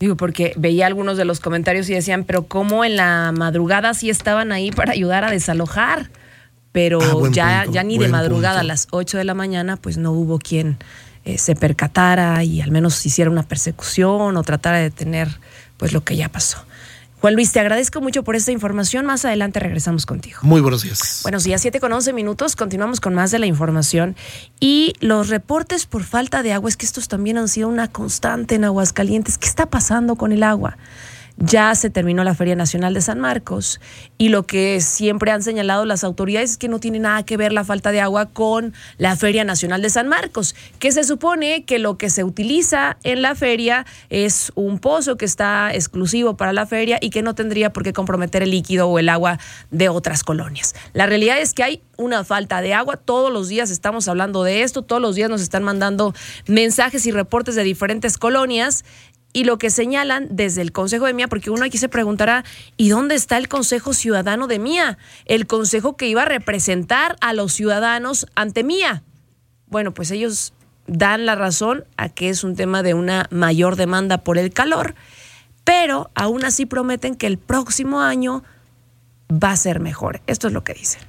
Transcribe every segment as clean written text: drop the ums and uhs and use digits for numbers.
Digo, porque veía algunos de los comentarios y decían, pero ¿cómo en la madrugada sí estaban ahí para ayudar a desalojar? Pero ya ni de madrugada a las 8 de la mañana, pues no hubo quien se percatara y al menos hiciera una persecución o tratara de detener pues lo que ya pasó. Juan Luis, te agradezco mucho por esta información. Más adelante regresamos contigo. Muy buenos días. Buenos días, 7:11. Continuamos con más de la información. Y los reportes por falta de agua, es que estos también han sido una constante en Aguascalientes. ¿Qué está pasando con el agua? Ya se terminó la Feria Nacional de San Marcos y lo que siempre han señalado las autoridades es que no tiene nada que ver la falta de agua con la Feria Nacional de San Marcos, que se supone que lo que se utiliza en la feria es un pozo que está exclusivo para la feria y que no tendría por qué comprometer el líquido o el agua de otras colonias. La realidad es que hay una falta de agua, todos los días estamos hablando de esto, todos los días nos están mandando mensajes y reportes de diferentes colonias. Y lo que señalan desde el Consejo de Mía, porque uno aquí se preguntará, ¿y dónde está el Consejo Ciudadano de Mía? El consejo que iba a representar a los ciudadanos ante Mía. Bueno, pues ellos dan la razón a que es un tema de una mayor demanda por el calor, pero aún así prometen que el próximo año va a ser mejor. Esto es lo que dicen.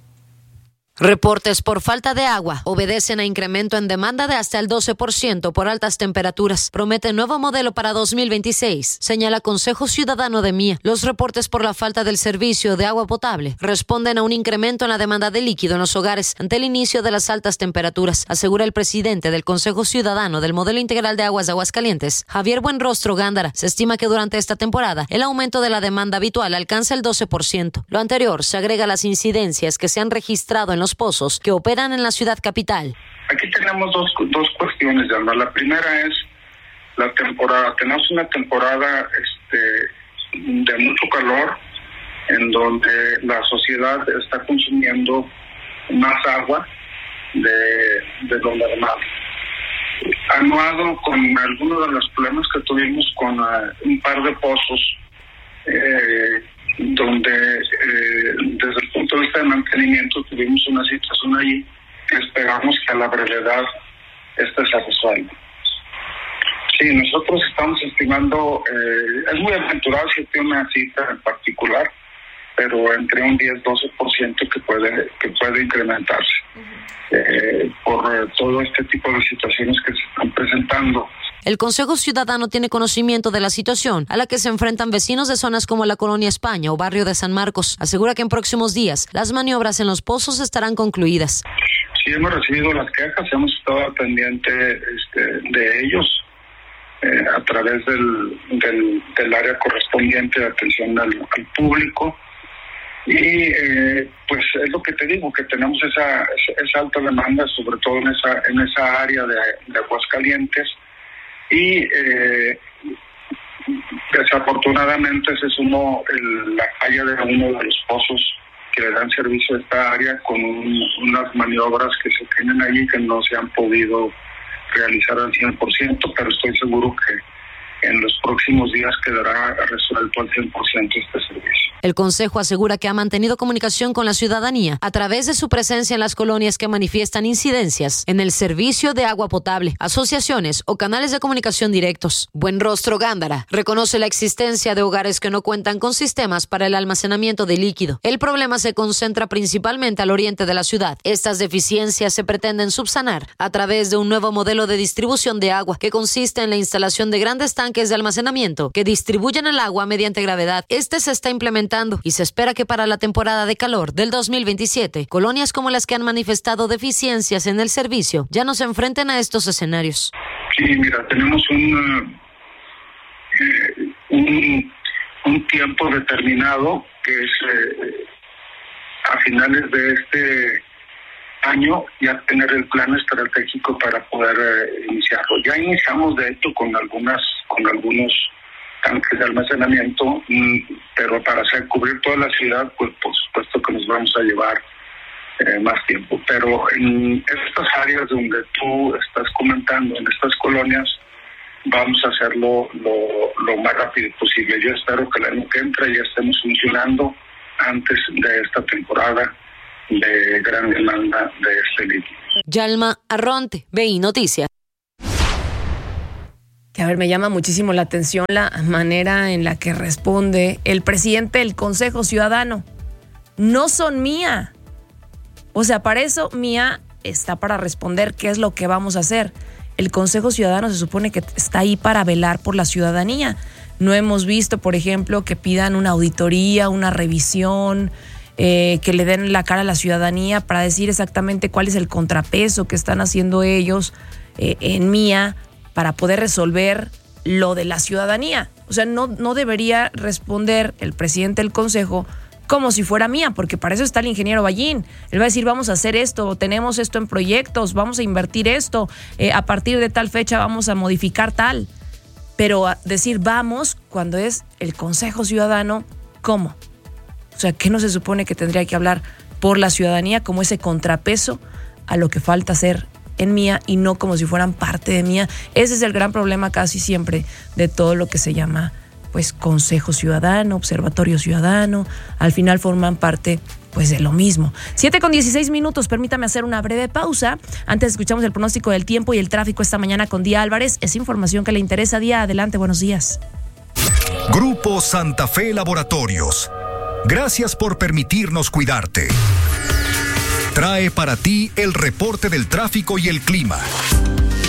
Reportes por falta de agua obedecen a incremento en demanda de hasta el 12% por altas temperaturas. Promete nuevo modelo para 2026, señala Consejo Ciudadano de Mía. Los reportes por la falta del servicio de agua potable responden a un incremento en la demanda de líquido en los hogares ante el inicio de las altas temperaturas, asegura el presidente del Consejo Ciudadano del Modelo Integral de Aguas de Aguascalientes, Javier Buenrostro Gándara. Se estima que durante esta temporada el aumento de la demanda habitual alcanza el 12%. Lo anterior se agrega a las incidencias que se han registrado en los pozos que operan en la ciudad capital. Aquí tenemos dos cuestiones, Alma. La primera es la temporada. Tenemos una temporada de mucho calor en donde la sociedad está consumiendo más agua de lo normal. Anuado con algunos de los problemas que tuvimos con un par de pozos donde desde el punto de vista de mantenimiento tuvimos una situación allí que esperamos que a la brevedad se resuelva. Sí, nosotros estamos estimando, es muy aventurado si tiene una cifra en particular, pero entre un 10-12% que puede incrementarse por todo este tipo de situaciones que se están presentando. El Consejo Ciudadano tiene conocimiento de la situación a la que se enfrentan vecinos de zonas como la Colonia España o barrio de San Marcos. Asegura que en próximos días las maniobras en los pozos estarán concluidas. Sí, hemos recibido las quejas, hemos estado al pendiente de ellos a través del área correspondiente de atención al público. Y pues es lo que te digo, que tenemos esa alta demanda, sobre todo en esa área de Aguascalientes. Y desafortunadamente se sumó la falla de uno de los pozos que le dan servicio a esta área con unas maniobras que se tienen allí que no se han podido realizar al 100%, pero estoy seguro que en los próximos días quedará resuelto al 100% este servicio. El Consejo asegura que ha mantenido comunicación con la ciudadanía a través de su presencia en las colonias que manifiestan incidencias en el servicio de agua potable, asociaciones o canales de comunicación directos. Buenrostro Gándara reconoce la existencia de hogares que no cuentan con sistemas para el almacenamiento de líquido. El problema se concentra principalmente al oriente de la ciudad. Estas deficiencias se pretenden subsanar a través de un nuevo modelo de distribución de agua que consiste en la instalación de grandes tanques de almacenamiento que distribuyen el agua mediante gravedad. Este se está implementando y se espera que para la temporada de calor del 2027, colonias como las que han manifestado deficiencias en el servicio ya no se enfrenten a estos escenarios. Sí, mira, tenemos un tiempo determinado que es a finales de este año ya tener el plan estratégico para poder iniciarlo. Ya iniciamos de hecho con algunos tanques de almacenamiento, pero para cubrir toda la ciudad, pues por supuesto que nos vamos a llevar más tiempo. Pero en estas áreas donde tú estás comentando, en estas colonias, vamos a hacerlo lo más rápido posible. Yo espero que el año que entra ya estemos funcionando antes de esta temporada de gran demanda de este líquido. Yalma Arronte, BI Noticias. Te A ver, me llama muchísimo la atención la manera en la que responde el presidente del Consejo Ciudadano. No son Mía. O sea, para eso Mía está para responder qué es lo que vamos a hacer. El Consejo Ciudadano se supone que está ahí para velar por la ciudadanía. No hemos visto, por ejemplo, que pidan una auditoría, una revisión, que le den la cara a la ciudadanía para decir exactamente cuál es el contrapeso que están haciendo ellos en Mía para poder resolver lo de la ciudadanía. O sea, no debería responder el presidente del Consejo como si fuera Mía, porque para eso está el ingeniero Ballín. Él va a decir, vamos a hacer esto, tenemos esto en proyectos, vamos a invertir esto, a partir de tal fecha vamos a modificar tal. Pero decir vamos cuando es el Consejo Ciudadano, ¿cómo? O sea, ¿qué no se supone que tendría que hablar por la ciudadanía como ese contrapeso a lo que falta hacer en Mía y no como si fueran parte de Mía? Ese es el gran problema casi siempre de todo lo que se llama pues Consejo Ciudadano, Observatorio Ciudadano. Al final forman parte pues de lo mismo. 7:16, permítame hacer una breve pausa. Antes escuchamos el pronóstico del tiempo y el tráfico esta mañana con Día Álvarez. Es información que le interesa. Día, adelante, buenos días. Grupo Santa Fe Laboratorios. Gracias por permitirnos cuidarte. Trae para ti el reporte del tráfico y el clima.